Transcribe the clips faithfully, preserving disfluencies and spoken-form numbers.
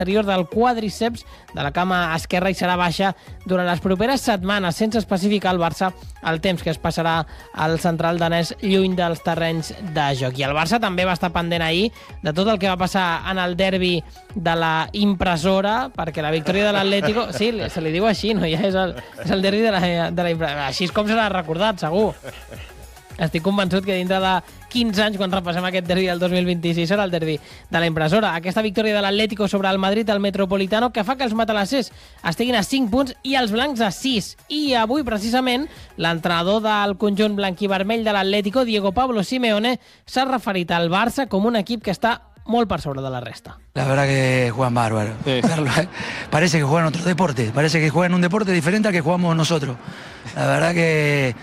anterior del quadríceps de la cama esquerra i serà baixa durant les properes setmanes, sense especificar al Barça el temps que es passarà al central danès lluny dels terrenys de joc. I el Barça també va estar pendent ahir de tot el que va passar en el derbi de la impressora, perquè la victòria de l'Atlético... Sí, se li diu així, no? Ja és el, és el derbi de la, de la impressora. Així és com serà recordat, segur. Estic convençut que dintre de quinze anys, quan repassem aquest derbi del dos mil vint-i-sis, serà el derbi de la impressora. Aquesta victòria de l'Atlético sobre el Madrid, el Metropolitano, que fa que els matalassers estiguin a cinc punts i els blancs a sis. I avui, precisament, l'entrenador del conjunt blanquivermell de l'Atlético, Diego Pablo Simeone, s'ha referit al Barça com un equip que està molt per sobre de la resta. La verdad que juegan bárbaro. Sí. Parece que juegan otro deporte, parece que juegan un deporte diferente al que jugamos nosotros. La verdad que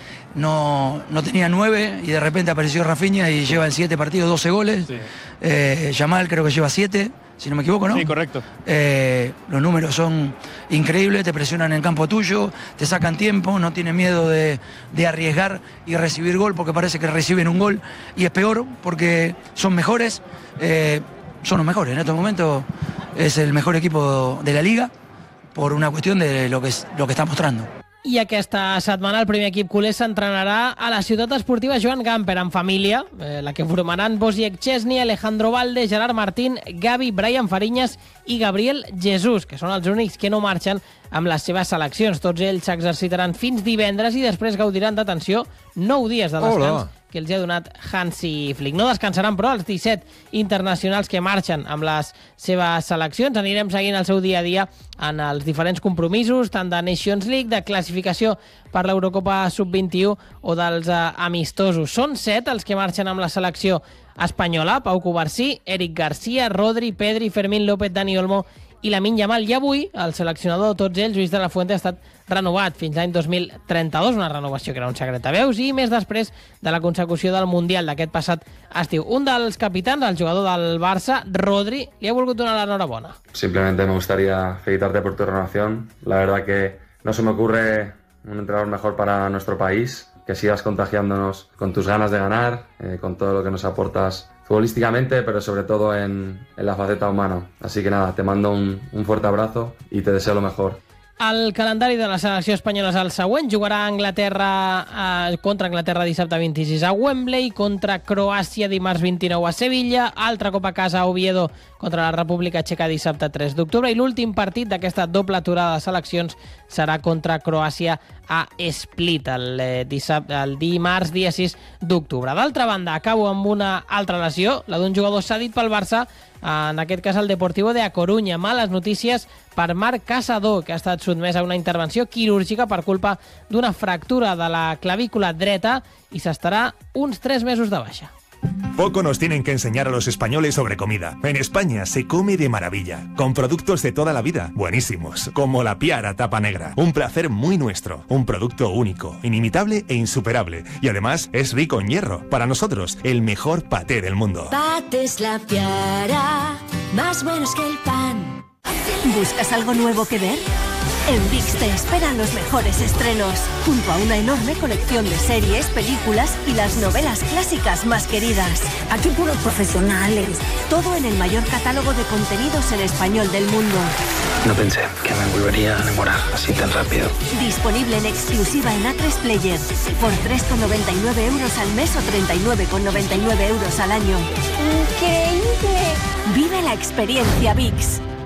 no, no tenía nueve y de repente apareció Rafinha y lleva en siete partidos doce goles. Sí. Eh, Yamal creo que lleva siete, si no me equivoco, ¿no? Sí, correcto. Eh, los números son increíbles, te presionan en el campo tuyo, te sacan tiempo, no tienen miedo de, de arriesgar y recibir gol porque parece que reciben un gol y es peor porque son mejores. Eh, son los mejores, en estos momentos es el mejor equipo de la liga por una cuestión de lo que, es, lo que está mostrando. I aquesta setmana el primer equip culer s'entrenarà a la ciutat esportiva Joan Gamper en família, eh, la que formaran Wojciech Szczesny, Alejandro Valde, Gerard Martín, Gavi, Brian Fariñas i Gabriel Jesús, que són els únics que no marxen amb les seves seleccions. Tots ells s'exercitaran fins divendres i després gaudiran d'atenció nou dies de descans. Hola. Que els ha donat Hansi Flick. No descansaran, però, els disset internacionals que marxen amb les seves seleccions. Anirem seguint el seu dia a dia en els diferents compromisos, tant de Nations League, de classificació per l'Eurocopa sub vint-i-u o dels uh, amistosos. Són set els que marxen amb la selecció espanyola: Pau Cubarsí, Eric García, Rodri, Pedri, Fermín López, Dani Olmo i Lamine Yamal. I avui el seleccionador de tots ells, Lluís de la Fuente, ha estat renovat fins l'any dos mil trenta-dos, una renovació que era un secret a veus, i més després de la consecució del Mundial d'aquest passat estiu. Un dels capitans, el jugador del Barça, Rodri, li ha volgut donar l'enhorabona. Simplemente me gustaría felicitarte por tu renovación. La verdad que no se me ocurre un entrenador mejor para nuestro país, que sigas contagiándonos con tus ganas de ganar, eh, con todo lo que nos aportas futbolísticamente, pero sobre todo en, en la faceta humana. Así que nada, te mando un, un fuerte abrazo y te deseo lo mejor. El calendari de la selecció espanyola és el següent. Jugarà a Anglaterra eh, contra Anglaterra dissabte vint-i-sis a Wembley, contra Croàcia dimarts vint-i-nou a Sevilla, altre cop a casa a Oviedo contra la República Txeca dissabte tres d'octubre, i l'últim partit d'aquesta doble aturada de seleccions serà contra Croàcia a Split el, eh, dissabte, el dimarts dia sis d'octubre. D'altra banda, acabo amb una altra lesió, la d'un jugador cedit pel Barça, en aquest cas el Deportivo de A Coruña. Males notícies per Marc Caçador, que ha estat sotmès a una intervenció quirúrgica per culpa d'una fractura de la clavícula dreta i s'estarà uns tres mesos de baixa. Poco nos tienen que enseñar a los españoles sobre comida. En España se come de maravilla, con productos de toda la vida, buenísimos, como la Piara tapa negra. Un placer muy nuestro, un producto único, inimitable e insuperable. Y además es rico en hierro. Para nosotros, el mejor paté del mundo. Patés La Piara, más buenos que el pan. ¿Buscas algo nuevo que ver? En VIX te esperan los mejores estrenos, junto a una enorme colección de series, películas y las novelas clásicas más queridas. Aquí puros profesionales. Todo en el mayor catálogo de contenidos en español del mundo. No pensé que me volvería a enamorar así tan rápido. Disponible en exclusiva en A tres Player. Por tres con noventa y nueve euros al mes o treinta y nueve con noventa y nueve euros al año. ¡Increíble! Vive la experiencia VIX.